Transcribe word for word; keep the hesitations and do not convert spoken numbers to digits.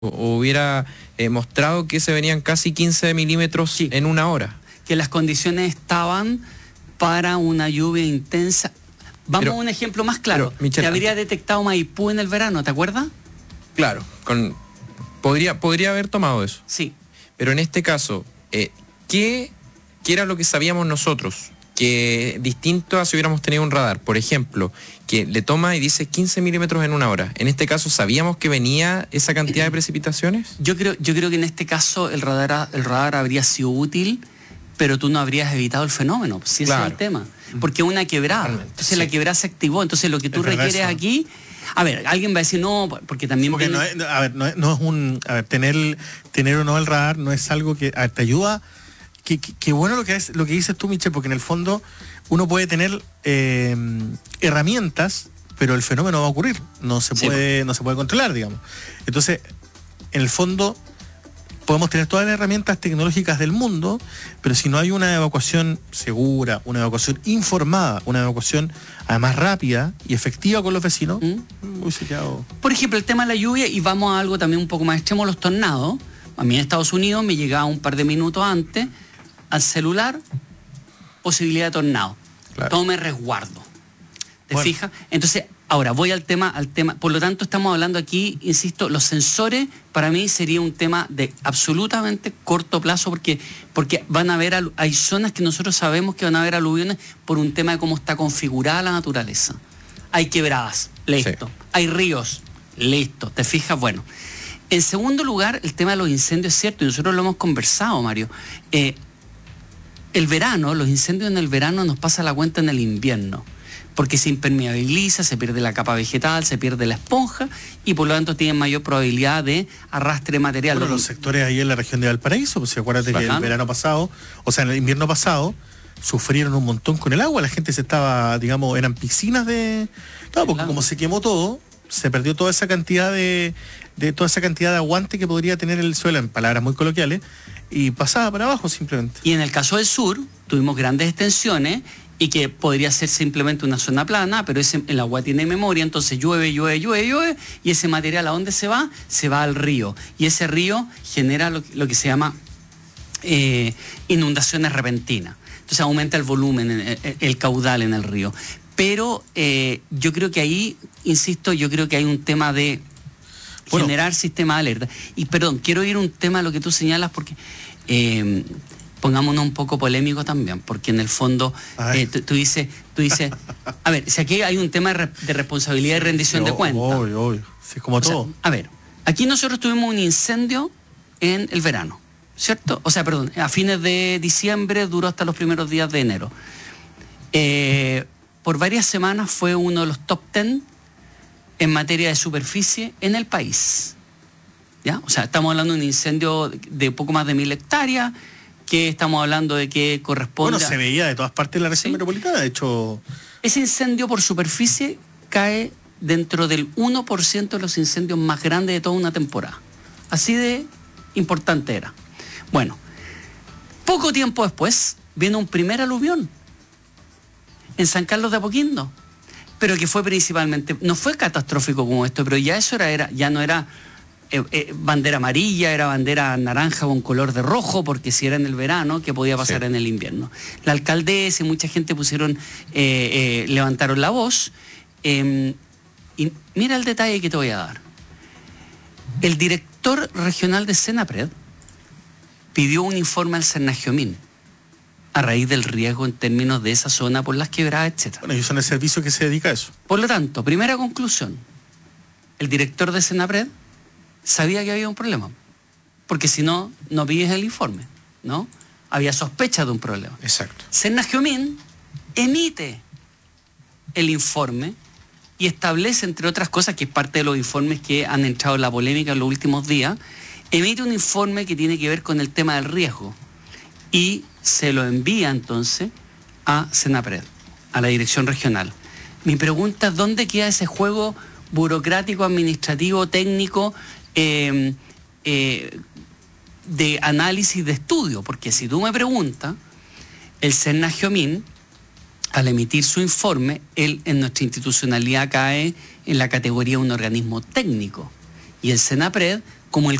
hubiera eh, mostrado que se venían casi quince milímetros sí. en una hora. Que las condiciones estaban para una lluvia intensa. Vamos pero, a un ejemplo más claro. Pero, Michelle, que habría detectado Maipú en el verano, ¿te acuerdas? Claro, con, podría, podría haber tomado eso. Sí. Pero en este caso, eh, ¿qué, ¿qué era lo que sabíamos nosotros? Que distinto a si hubiéramos tenido un radar, por ejemplo, que le toma y dice quince milímetros en una hora. En este caso, ¿sabíamos que venía esa cantidad de precipitaciones? Yo creo, yo creo que en este caso el radar, el radar habría sido útil, pero tú no habrías evitado el fenómeno, si ese claro. es el tema. Porque una quebrada, entonces sí. la quebrada se activó, entonces lo que tú es requieres eso. Aquí... A ver, alguien va a decir no, porque también... Porque viene... no es, a ver, no es, no es un... A ver, tener, tener o no el radar no es algo que a ver, te ayuda... Qué que, que bueno lo que es lo que dices tú, Michelle, porque en el fondo uno puede tener eh, herramientas, pero el fenómeno va a ocurrir, no se sí. puede no se puede controlar, digamos. Entonces, en el fondo podemos tener todas las herramientas tecnológicas del mundo, pero si no hay una evacuación segura, una evacuación informada, una evacuación además rápida y efectiva con los vecinos, ¿Mm? uy, se quedado... Por ejemplo, el tema de la lluvia, y vamos a algo también un poco más extremo, los tornados. A mí en Estados Unidos me llegaba un par de minutos antes al celular posibilidad de tornado. Claro. Tome resguardo. ¿Te bueno. fijas? Entonces, ahora voy al tema, al tema. Por lo tanto, estamos hablando aquí, insisto, los sensores para mí sería un tema de absolutamente corto plazo, porque, porque van a haber, hay zonas que nosotros sabemos que van a haber aluviones por un tema de cómo está configurada la naturaleza. Hay quebradas, listo. Sí. Hay ríos, listo. ¿Te fijas? Bueno. En segundo lugar, el tema de los incendios es cierto, y nosotros lo hemos conversado, Mario. Eh, el verano, los incendios en el verano nos pasa la cuenta en el invierno, porque se impermeabiliza, se pierde la capa vegetal, se pierde la esponja, y por lo tanto tienen mayor probabilidad de arrastre material. Bueno, los sectores ahí en la región de Valparaíso, pues acuérdate que el verano pasado, o sea, en el invierno pasado, sufrieron un montón con el agua, la gente se estaba, digamos, eran piscinas de... Claro, porque como se quemó todo, se perdió toda esa cantidad de... de toda esa cantidad de aguante que podría tener el suelo, en palabras muy coloquiales, y pasaba para abajo simplemente. Y en el caso del sur, tuvimos grandes extensiones, y que podría ser simplemente una zona plana, pero ese, el agua tiene memoria, entonces llueve, llueve, llueve, llueve, y ese material ¿a dónde se va? Se va al río. Y ese río genera lo, lo que se llama eh, inundaciones repentinas. Entonces aumenta el volumen, el, el caudal en el río. Pero eh, yo creo que ahí, insisto, yo creo que hay un tema de... Bueno. Generar sistema de alerta. Y perdón, quiero ir a un tema de lo que tú señalas porque eh, pongámonos un poco polémico también, porque en el fondo eh, tú, tú dices, tú dices, a ver, si aquí hay un tema de, re, de responsabilidad y rendición sí, de cuentas. Obvio, obvio. Sí, como o todo. Sea, a ver, aquí nosotros tuvimos un incendio en el verano, ¿cierto? O sea, perdón, a fines de diciembre, duró hasta los primeros días de enero. Eh, por varias semanas fue uno de los top ten en materia de superficie en el país. ¿Ya? O sea, estamos hablando de un incendio de poco más de mil hectáreas, que estamos hablando de que corresponde... Bueno, se veía de todas partes de la región ¿sí? metropolitana, de hecho... Ese incendio por superficie cae dentro del uno por ciento de los incendios más grandes de toda una temporada. Así de importante era. Bueno, poco tiempo después viene un primer aluvión en San Carlos de Apoquindo, pero que fue principalmente, no fue catastrófico como esto, pero ya eso era, era ya no era eh, eh, bandera amarilla, era bandera naranja con color de rojo, porque si era en el verano, ¿qué podía pasar sí. en el invierno? La alcaldesa y mucha gente pusieron, eh, eh, levantaron la voz, eh, y mira el detalle que te voy a dar. El director regional de Senapred pidió un informe al Cernagiomín a raíz del riesgo en términos de esa zona por las quebradas, etcétera. Bueno, ellos son el servicio que se dedica a eso. Por lo tanto, primera conclusión, el director de Senapred sabía que había un problema, porque si no, no pides el informe, ¿no? Había sospecha de un problema. Exacto. Cernagiomín emite el informe y establece, entre otras cosas, que es parte de los informes que han entrado en la polémica en los últimos días, emite un informe que tiene que ver con el tema del riesgo y se lo envía entonces a Senapred, a la dirección regional. Mi pregunta es, ¿dónde queda ese juego burocrático, administrativo, técnico, eh, eh, de análisis, de estudio? Porque si tú me preguntas, el Cernagiomín, al emitir su informe, él en nuestra institucionalidad cae en la categoría de un organismo técnico. y el CENAPRED como el